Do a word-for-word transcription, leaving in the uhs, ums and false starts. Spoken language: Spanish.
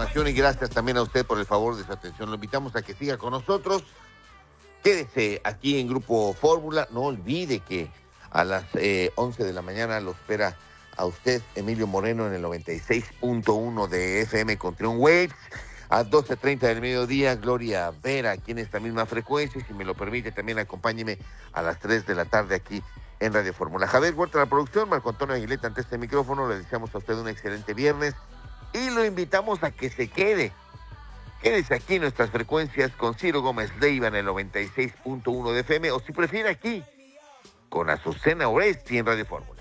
información y gracias también a usted por el favor de su atención. Lo invitamos a que siga con nosotros. Quédese aquí en Grupo Fórmula. No olvide que a las eh, once de la mañana lo espera a usted Emilio Moreno en el noventa y seis punto uno de F M con Triumph Waves. A doce treinta del mediodía, Gloria Vera, aquí en esta misma frecuencia. Y si me lo permite, también acompáñeme a las tres de la tarde aquí en Radio Fórmula. Javier Huerta, la producción, Marco Antonio Aguileta ante este micrófono. Le deseamos a usted un excelente viernes y lo invitamos a que se quede. Quédese aquí en nuestras frecuencias con Ciro Gómez Leiva en el noventa y seis punto uno de F M, o si prefiere aquí con Azucena Oresti en Radio Fórmula.